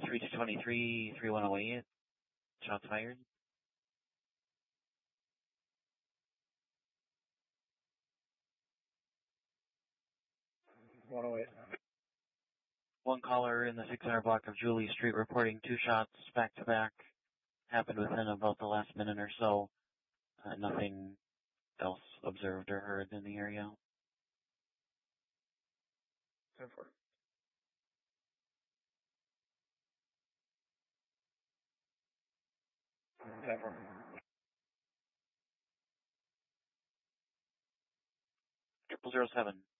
3223, 3108. Shots fired. One caller in the 600 block of Julie Street reporting 2 shots back to back. Happened within about the last minute or so. Nothing else observed or heard in the area. 10-4. Triple 07.